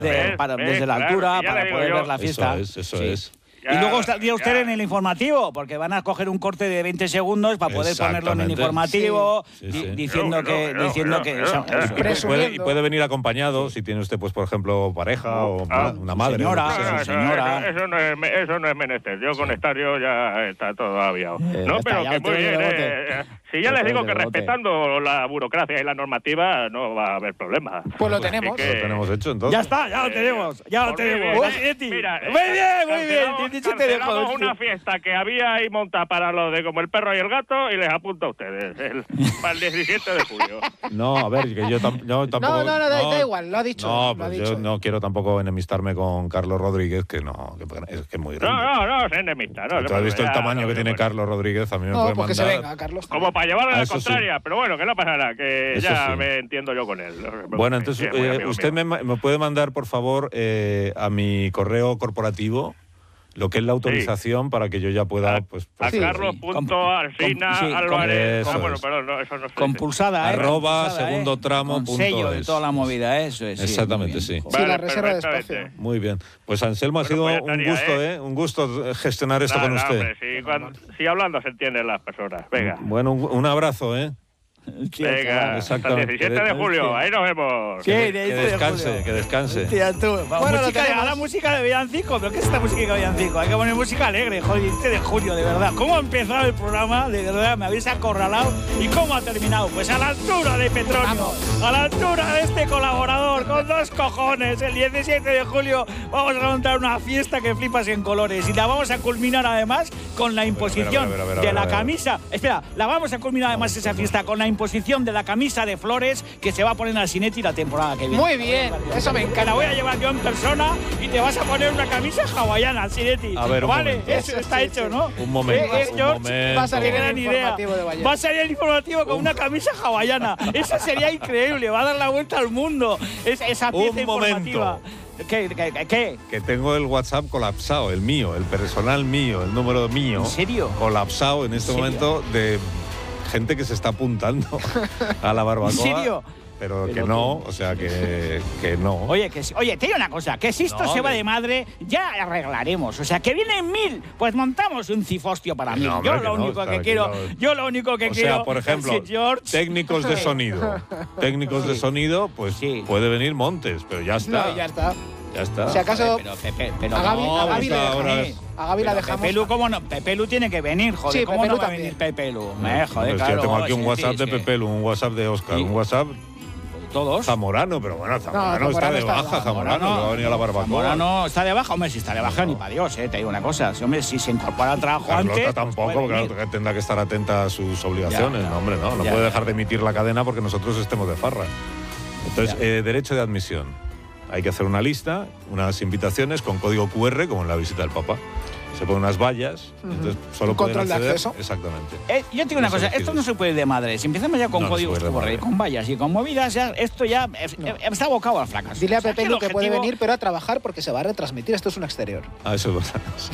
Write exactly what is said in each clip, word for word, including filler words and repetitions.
de, para, ¿Ves? desde la Claro, altura sí, ya para le digo poder yo. ver la fiesta. Eso es, eso Sí. es. Ya, Y luego estaría usted ya. en el informativo, porque van a coger un corte de veinte segundos para poder ponerlo en el Exactamente. informativo, Sí, di- sí. diciendo No, que... no, no, diciendo no, que no, eso- no, eso. Y puede, Presumiendo. y puede venir acompañado si tiene usted, pues por ejemplo, pareja o Ah, una madre. señora. o lo que No, sea. no, Sí, eso, señora. eso, eso no es, me- eso no es menester. Yo con estar yo ya está todo aviado. Eh, no, ya está, pero ya que lo muy tengo bien. de Eh, rebote. si ya Lo les tengo digo de que rebote. respetando la burocracia y la normativa no va a haber problema. Pues lo Así tenemos. que- Lo tenemos hecho entonces. Ya está, ya lo tenemos, ya lo Porque, tenemos. eh, Asinetti. mira, Muy bien, muy bien. cancelamos- diecisiete de cancelamos julio. una fiesta que había ahí montada para los de como el perro y el gato y les apunto a ustedes el, para el diecisiete de julio. No, a ver, que yo, tam- yo tampoco... No, no, no, da, da igual, lo ha dicho. No, lo ha pues dicho. yo no quiero tampoco enemistarme con Carlos Rodríguez, que no, que es que es muy grande. No, no, no, es enemista. No, ¿Tú has visto el ya, tamaño no, que tiene bueno. Carlos Rodríguez? A mí me No, puede pues que mandar... se venga, Carlos. Como para llevarle Ah, la eso sí. contraria, pero bueno, que no pasa nada, que Eso ya sí. me entiendo yo con él. No se preocupe, Bueno, entonces, sí, es muy eh, amigo usted mío. me, me puede mandar, por favor, eh, a mi correo corporativo lo que es la autorización para que yo ya pueda... A- pues, A pues, Sí. Carlos punto Alsina Com- sí, Álvarez. com- Ah, bueno, eso perdón, no, eso no se Compulsada, ¿eh? Arroba Compulsada, ¿eh? segundo tramo Con punto sello de es. toda la movida, eso es. sí, Exactamente, muy bien. sí. Sí, Vale, la reserva de perfectamente. espacio. Muy bien. Pues Anselmo, ha Bueno, sido pues ya un estaría, gusto, ¿eh? ¿eh? Un gusto gestionar esto Nada, con usted. hombre, sí, cuando- si hablando se entienden las personas. Venga. Bueno, un, un abrazo, ¿eh? Sí, Venga, chaval. hasta el exactamente. diecisiete de julio, ahí nos vemos. Sí, Que, de- que de descanse, julio. que descanse. Hostia, tú. Va, Bueno, lo música, tenemos. ahora música de villancico, pero ¿qué es esta música de villancico? Hay que poner música alegre, joder, diecisiete de julio, de verdad. ¿Cómo ha empezado el programa? De verdad, me habéis acorralado. ¿Y cómo ha terminado? Pues a la altura de Petronio, a la altura de este colaborador, con dos cojones. El diecisiete de julio vamos a montar una fiesta que flipas en colores y la vamos a culminar además con la imposición a ver, a ver, a ver, de a la ver, a ver. camisa. Espera, la vamos a culminar además esa fiesta con la imposición de la camisa de flores que se va a poner al Cinetti la temporada que viene. Muy bien, eso me Que la encanta. voy a llevar yo en persona y te vas a poner una camisa hawaiana, Cinetti. A ver, un vale, momento. eso está Sí, hecho, sí. ¿no? Un momento, Eh, eh, un George, momento. Va a salir qué en gran el idea. informativo de Vallecas. Va a salir el informativo con una camisa hawaiana. Eso sería increíble, va a dar la vuelta al mundo. Es, esa pieza Un informativa. momento. ¿Qué, qué, qué? Que tengo el WhatsApp colapsado, el mío, el personal mío, el número mío. ¿En serio? Colapsado en este ¿En serio? momento de gente que se está apuntando a la barbacoa. ¿En serio? Pero, Pero que tú- no, o sea, que, que no. Oye, que si- oye, te digo una cosa, que si esto No, se va que- de madre, ya arreglaremos. O sea, que vienen mil, pues montamos un cifostio para mí. No, hombre, yo que lo no, único que está quiero, tranquilo. yo lo único que o quiero. sea, por ejemplo, es que George, técnicos de sonido. Técnicos de sonido, pues Sí. puede venir Montes, pero ya está. No, ya está. Ya está. Si acaso, Pero Pepe, pero a Gaby, no, a Gaby le está dejamos. ahora- A Gaby la Pero dejamos. Pepelu, ¿cómo no? Pepelu tiene que venir, joder. Sí, ¿Cómo Pepelu no va a también. venir Pepelu? Me, joder, Pues claro. yo tengo aquí un sí, WhatsApp sí, de es que Pepelu, un WhatsApp de Oscar, Sí. un WhatsApp Todos. Zamorano, pero bueno, Zamorano, está Zamorano de está de baja, baja. Zamorano, que va a venir a la barbacoa. Zamorano está de baja, hombre, si está de baja ni para Dios, eh, te digo una cosa. Si, hombre, si se incorpora al trabajo Carlota antes. pues tampoco, puede claro, venir. que tendrá que estar atenta a sus obligaciones. Ya, ya. No, hombre, no, no Ya, puede ya. dejar de emitir la cadena porque nosotros estemos de farra. Entonces, Ya. eh, derecho de admisión. Hay que hacer una lista, unas invitaciones con código cu erre, como en la visita del Papa. Se ponen unas vallas, Ujú. entonces solo Un pueden control de acceder- acceso. Exactamente. Eh, yo te digo una Los cosa, elegidos. esto no se puede ir de madre. Si empezamos ya con No, no se códigos puede ir de Q R, madre. con vallas y con movidas, ya, esto ya es- eh, está abocado al fracaso. Dile a O sea, Pepelu el que puede objetivo venir, pero a trabajar porque se va a retransmitir. Esto es un exterior. Ah, eso es verdad. Sí.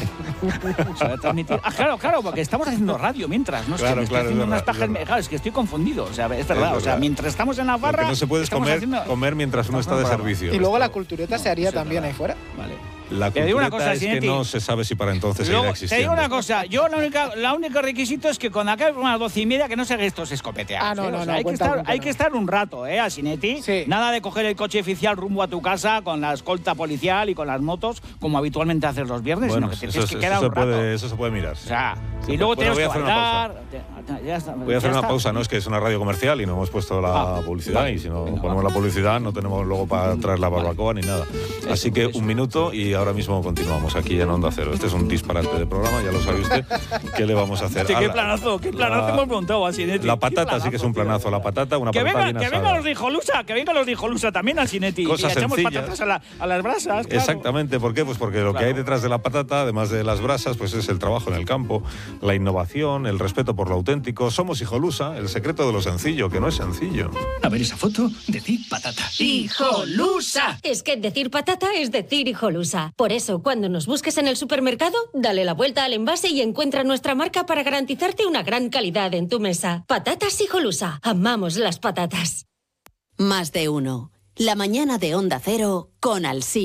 se va a transmitir. Ah, claro, claro, porque estamos haciendo radio mientras, ¿no? Es que Claro, me estoy claro, es haciendo unas verdad, es pajas. verdad. Claro, es que estoy confundido. O sea, es verdad. Es O sea, verdad. mientras estamos en la Lo barra. que no se puede es estamos comer, haciendo- comer mientras uno está de estamos en servicio. Y luego la Esto- cultureta se haría Eso es también verdad. ahí fuera. Vale. La Te digo una cultureta cosa, es que Sinetti. no se sabe si para entonces Luego, seguirá te existiendo. digo una cosa, yo la única, la único requisito es que cuando acabe a las doce y media que no se hagan estos escopeteados. Ah, no, ¿eh? no, O sea, no, hay, que cuenta, estar, cuenta, hay no. que estar un rato, ¿eh, Asinetti? Sí. Nada de coger el coche oficial rumbo a tu casa con la escolta policial y con las motos, como habitualmente haces los viernes, Bueno, sino que te eso, tienes que eso quedar se un rato. puede, eso se puede mirar. O sí. sea, Se y luego puede- tienes voy a que hacer una bailar. pausa. te- ya está, Voy a hacer ya una está. pausa, no es que es una radio comercial y no hemos puesto la Ah, publicidad vale. y si no Venga, ponemos va. la publicidad no tenemos luego para traer la barbacoa ni nada. Así que eso. un minuto y ahora mismo continuamos aquí en Onda Cero. Este es un disparate de programa, ya lo sabe usted. ¿Qué le vamos a hacer? Hostia, A qué la- planazo, qué planazo la- hemos montado, Asinetti. La Qué patata sí que es un tío, planazo. de La verdad. patata, una Que patata venga, bien que asada. vengan los de Hijolusa, que vengan los de Hijolusa también al Cinetti. Cosas y le echamos sencillas. patatas a, la- a las brasas, claro. Exactamente, ¿por qué? Pues porque lo que Claro. hay detrás de la patata, además de las brasas, pues es el trabajo en el campo, la innovación, el respeto por lo auténtico. Somos Hijolusa, el secreto de lo sencillo, que no es sencillo. A ver esa foto, decir patata. ¡Hijolusa! Es que decir patata es decir hijolusa. Por eso, cuando nos busques en el supermercado, dale la vuelta al envase y encuentra nuestra marca para garantizarte una gran calidad en tu mesa. Patatas Hijolusa. Amamos las patatas. Más de uno. La mañana de Onda Cero con Alsina.